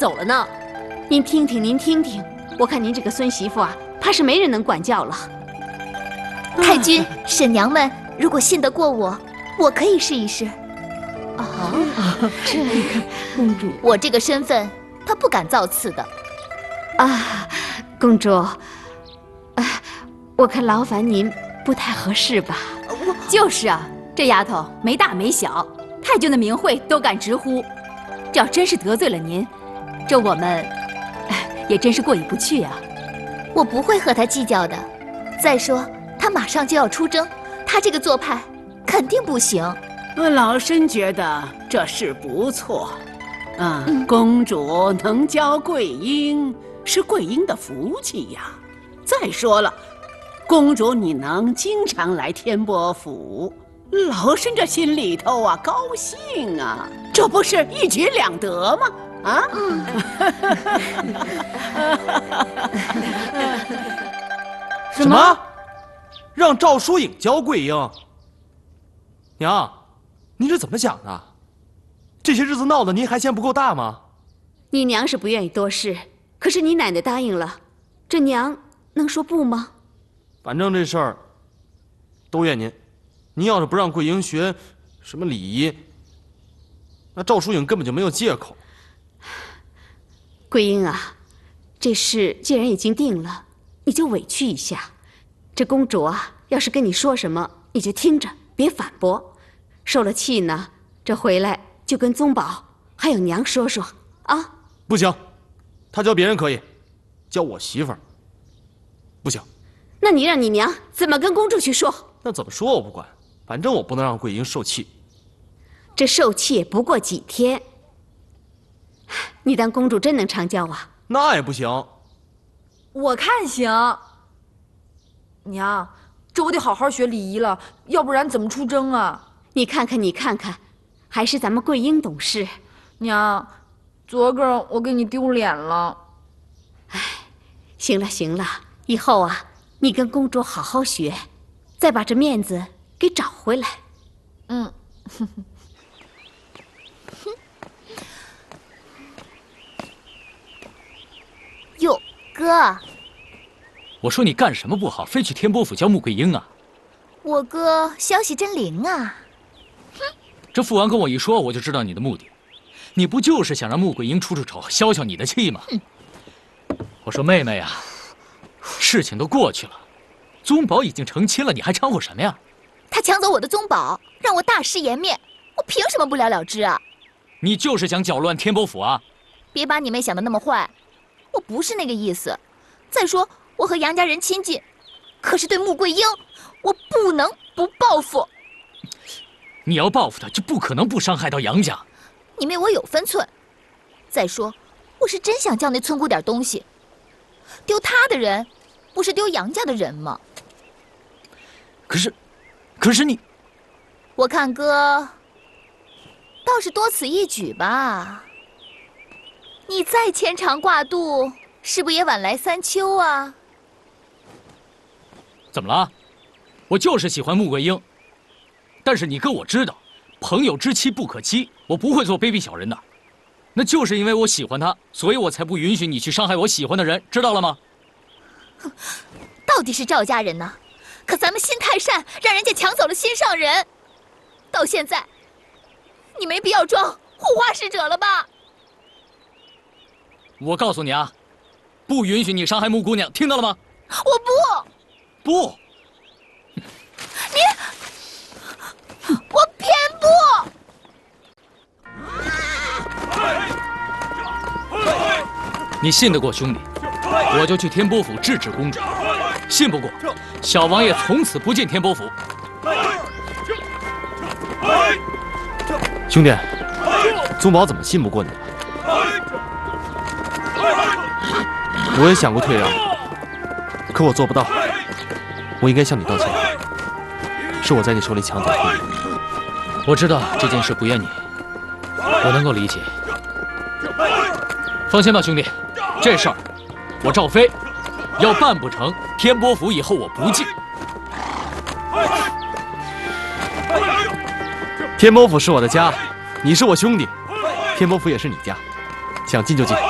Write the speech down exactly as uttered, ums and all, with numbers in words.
走了呢。您听听，您听听，我看您这个孙媳妇啊，怕是没人能管教了。 太君、婶娘们，如果信得过我，我可以试一试。 哦，这个公主， 我这个身份，她不敢造次的。 啊，公主，啊，我看劳烦您不太合适吧？ 我就是啊，这丫头没大没小，太君的名讳都敢直呼。这要真是得罪了您，这我们哎也真是过意不去啊。 我不会和她计较的。再说，她马上就要出征，她这个做派肯定不行。 我老身觉得这事不错，啊，嗯、公主能教桂英是桂英的福气呀。再说了，公主你能经常来天波府，老身这心里头啊高兴啊，这不是一举两得吗？啊！嗯、 什么？让赵疏影教桂英？娘，您是怎么想的？这些日子闹得您还嫌不够大吗？ 你娘是不愿意多事，可是你奶奶答应了，这娘能说不吗？ 反正这事儿都怨您。您要是不让桂英学什么礼仪，那赵疏影根本就没有借口。 桂英啊，这事既然已经定了，你就委屈一下。这公主啊，要是跟你说什么，你就听着，别反驳。受了气呢，这回来就跟宗保还有娘说说啊。 不行，他教别人可以，教我媳妇儿不行。 那你让你娘怎么跟公主去说？ 那怎么说我不管，反正我不能让桂英受气。 这受气也不过几天，你当公主真能常教啊？ 那也不行。 我看行。娘，这我得好好学礼仪了，要不然怎么出征啊？ 你看看，你看看，还是咱们桂英懂事。 娘，昨个我给你丢脸了。 哎，行了行了，以后啊，你跟公主好好学，再把这面子给找回来。 嗯。 哟，哥。 我说你干什么不好，非去天波府教穆桂英啊？ 我哥消息真灵啊！ 哼，这父王跟我一说，我就知道你的目的。你不就是想让穆桂英出出丑，消消你的气吗？我说妹妹呀，事情都过去了，宗保已经成亲了，你还掺和什么呀？ 他抢走我的宗保，让我大失颜面，我凭什么不了了之啊？ 你就是想搅乱天波府啊？ 别把你妹想的那么坏，我不是那个意思。再说。我和杨家人亲近，可是对穆桂英，我不能不报复。 你要报复她，就不可能不伤害到杨家。 你妹我有分寸。再说，我是真想教那村姑点东西。丢她的人，不是丢杨家的人吗？ 可是，可是你， 我看哥倒是多此一举吧。你再牵肠挂肚，是不是也晚来三秋啊？ 怎么了？我就是喜欢穆桂英，但是你哥我知道，朋友之妻不可欺，我不会做卑鄙小人的。那就是因为我喜欢她，所以我才不允许你去伤害我喜欢的人，知道了吗？ 到底是赵家人呢，可咱们心太善，让人家抢走了心上人。到现在，你没必要装护花使者了吧？ 我告诉你啊，不允许你伤害穆姑娘，听到了吗？ 我不。 不， 你，我偏不。 你信得过兄弟，我就去天波府制止公主；信不过，小王爷从此不进天波府。 兄弟，宗保怎么信不过你了？我也想过退让，可我做不到。我应该向你道歉，是我在你手里抢走慧英。 我知道这件事不怨你，我能够理解。放心吧，兄弟，这事儿我赵飞要办不成，天波府以后我不进。 天波府是我的家，你是我兄弟，天波府也是你家，想进就进。